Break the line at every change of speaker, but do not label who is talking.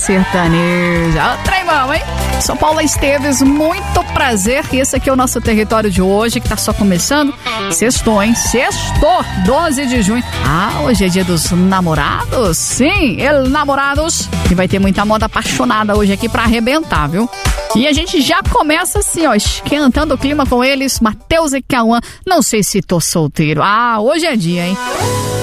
sertaneja. Trem bom, hein? Sou Paula Esteves, muito prazer. Esse aqui é o nosso território de hoje, que tá só começando. Sextou, hein? Sextou, 12 de junho. Hoje é dia dos namorados? Sim, namorados. E vai ter muita moda apaixonada hoje aqui pra arrebentar, viu? E a gente já começa assim, ó, esquentando o clima com eles. Matheus e Cauã, não sei se tô solteiro. Hoje é dia, hein?